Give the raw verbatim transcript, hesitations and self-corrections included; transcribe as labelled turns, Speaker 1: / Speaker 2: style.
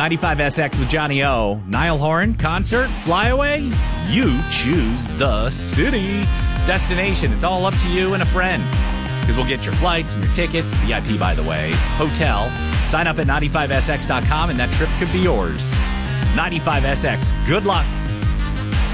Speaker 1: ninety-five S X with Johnny O. Niall Horan, concert, flyaway? You choose the city. Destination, it's all up to you and a friend. Because we'll get your flights and your tickets, V I P by the way, hotel. Sign up at ninety-five S X dot com and that trip could be yours. ninety-five S X, good luck.